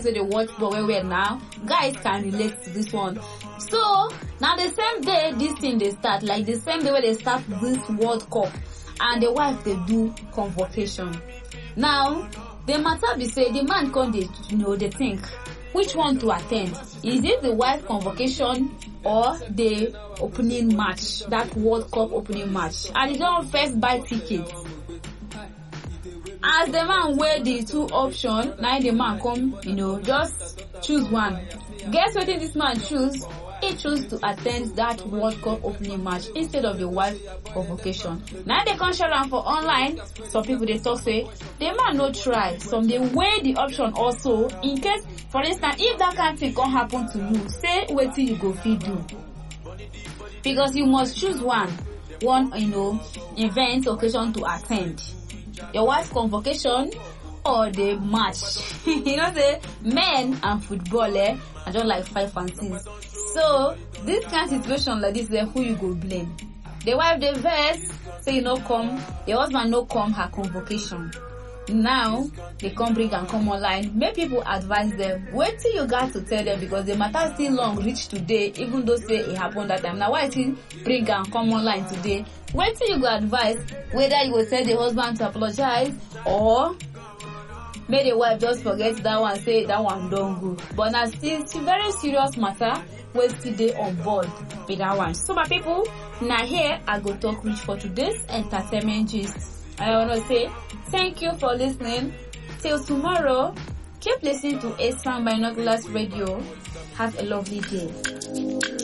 say they watch ball where now. Guys can relate to this one. So now the same day this thing they start, like the same day where they start this World Cup, and the wife they do convocation. Now the matter be say the man come they think which one to attend. Is it the wife convocation or the opening match, that World Cup opening match? And he don't first buy tickets. As the man weigh the two options, now the man come, just choose one. Guess what this man choose? He chose to attend that World Cup opening match instead of the wife convocation. Now they come share am for online. Some people they talk say the man no try. Some they weigh the option also in case, for instance, if that kind of thing can happen to you, say wait till you go fit do. Because you must choose one event occasion to attend. Your wife's convocation or the match. Say men and football I don't like 5 and 6. So this kind of situation like this, who you go blame? The wife the verse say come, the husband no come her convocation. Now they come bring and come online. Make people advise them. Wait till you got to tell them, because the matter still long reach today, even though say it happened that time. Now why till bring and come online today? Wait till you go advise whether you will tell the husband to apologize or make the wife just forget that one, say that one don't go. But now still very serious matter. Wait till they on board with that one. So my people, now here I go talk reach for today's entertainment gist. I want to say thank you for listening. Till tomorrow, keep listening to Esan Binoculars Radio. Have a lovely day.